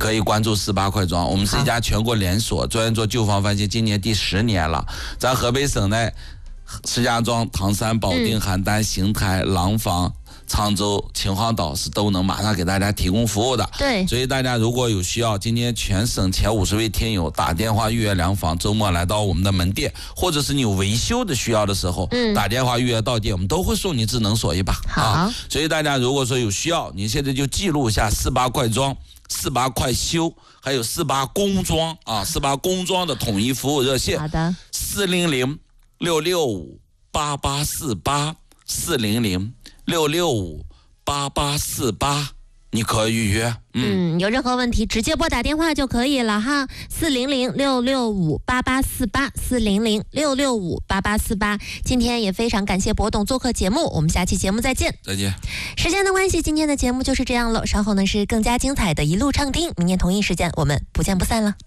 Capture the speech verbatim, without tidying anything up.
可以关注四八快装。我们是一家全国连锁，专业做旧房翻新，今年第十年了。咱河北省内，石家庄、唐山、保定、邯郸、邢台、廊坊、沧州、秦皇岛是都能马上给大家提供服务的。 对， 所以大家如果有需要，今天全省前五十位听友打电话预约量房，周末来到我们的门店，或者是你有维修的需要的时候，嗯，打电话预约到店，我们都会送你智能锁一把。 好， 啊，所以大家如果说有需要，你现在就记录一下四八快装、四八快修，还有四八工装啊，四八工装的统一服务热线。 好的， 四零零六六五八八四八，四零零六六五八八四八，你可以预约。 嗯，有任何问题直接拨打电话就可以了哈，四零零六六五八八四八，四零零六六五八八四八。今天也非常感谢博董做客节目，我们下期节目再见。 再见。 时间的关系，今天的节目就是这样了，稍后呢是更加精彩的一路畅听，明天同一时间我们不见不散了。